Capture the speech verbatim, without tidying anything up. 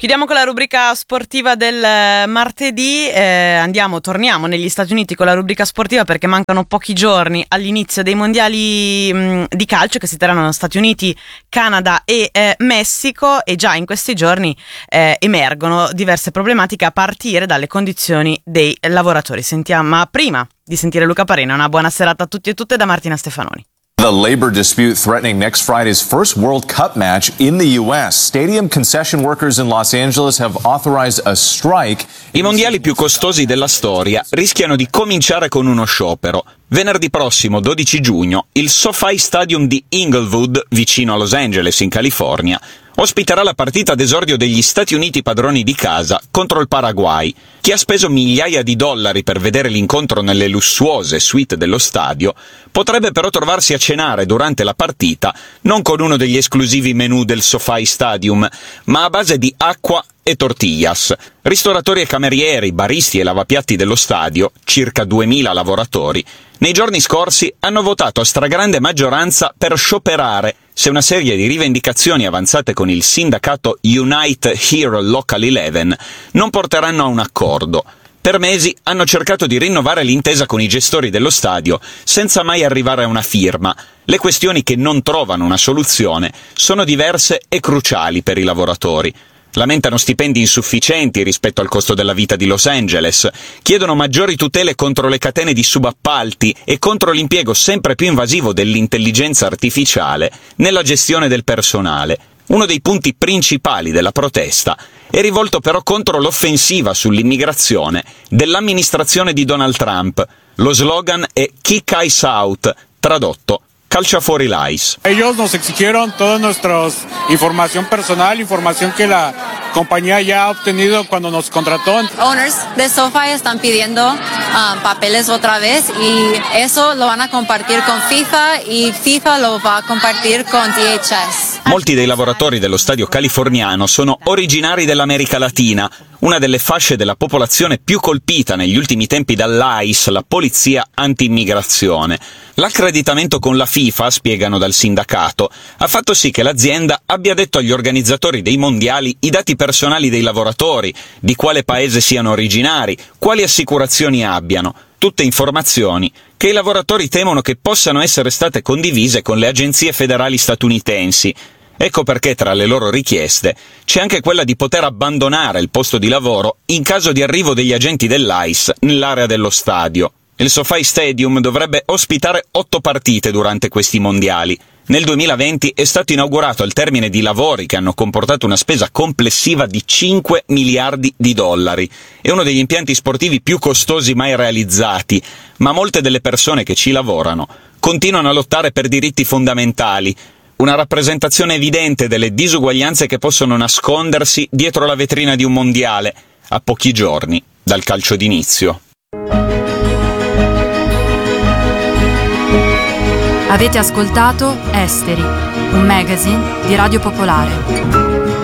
Chiudiamo con la rubrica sportiva del martedì, eh, andiamo, torniamo negli Stati Uniti con la rubrica sportiva perché mancano pochi giorni all'inizio dei mondiali mh, di calcio che si terranno negli Stati Uniti, Canada e eh, Messico, e già in questi giorni eh, emergono diverse problematiche a partire dalle condizioni dei lavoratori. Sentiamo, ma prima di sentire Luca Parena, una buona serata a tutti e tutte da Martina Stefanoni. The labor dispute threatening next Friday's first World Cup match in the U S. Stadium concession workers in Los Angeles have authorized a strike. I mondiali più costosi della storia rischiano di cominciare con uno sciopero. Venerdì prossimo, dodici giugno, il SoFi Stadium di Inglewood, vicino a Los Angeles, in California, ospiterà la partita d'esordio degli Stati Uniti padroni di casa contro il Paraguay. Chi ha speso migliaia di dollari per vedere l'incontro nelle lussuose suite dello stadio potrebbe però trovarsi a cenare durante la partita non con uno degli esclusivi menù del SoFi Stadium, ma a base di acqua e tortillas. Ristoratori e camerieri, baristi e lavapiatti dello stadio, circa duemila lavoratori, nei giorni scorsi hanno votato a stragrande maggioranza per scioperare se una serie di rivendicazioni avanzate con il sindacato Unite Here Local undici non porteranno a un accordo. Per mesi hanno cercato di rinnovare l'intesa con i gestori dello stadio, senza mai arrivare a una firma. Le questioni che non trovano una soluzione sono diverse e cruciali per i lavoratori. Lamentano stipendi insufficienti rispetto al costo della vita di Los Angeles, chiedono maggiori tutele contro le catene di subappalti e contro l'impiego sempre più invasivo dell'intelligenza artificiale nella gestione del personale. Uno dei punti principali della protesta è rivolto però contro l'offensiva sull'immigrazione dell'amministrazione di Donald Trump. Lo slogan è Kick Ice Out, tradotto calcia fuori l'Ice. Ellos nos exigieron toda nuestra información personal, información que la compañía ya ha obtenido cuando nos contrató. Owners de SoFi están pidiendo um, papeles otra vez y eso lo van a compartir con FIFA y FIFA lo va a compartir con D H S. Molti dei lavoratori dello stadio californiano sono originari dell'America Latina, una delle fasce della popolazione più colpita negli ultimi tempi dall'I C E, la polizia anti-immigrazione. L'accreditamento con la FIFA, spiegano dal sindacato, ha fatto sì che l'azienda abbia detto agli organizzatori dei mondiali i dati personali dei lavoratori, di quale paese siano originari, quali assicurazioni abbiano, tutte informazioni che i lavoratori temono che possano essere state condivise con le agenzie federali statunitensi. Ecco perché tra le loro richieste c'è anche quella di poter abbandonare il posto di lavoro in caso di arrivo degli agenti dell'I C E nell'area dello stadio. Il SoFi Stadium dovrebbe ospitare otto partite durante questi mondiali. Nel duemilaventi è stato inaugurato al termine di lavori che hanno comportato una spesa complessiva di cinque miliardi di dollari. È uno degli impianti sportivi più costosi mai realizzati, ma molte delle persone che ci lavorano continuano a lottare per diritti fondamentali, una rappresentazione evidente delle disuguaglianze che possono nascondersi dietro la vetrina di un mondiale, a pochi giorni dal calcio d'inizio. Avete ascoltato Esteri, un magazine di Radio Popolare.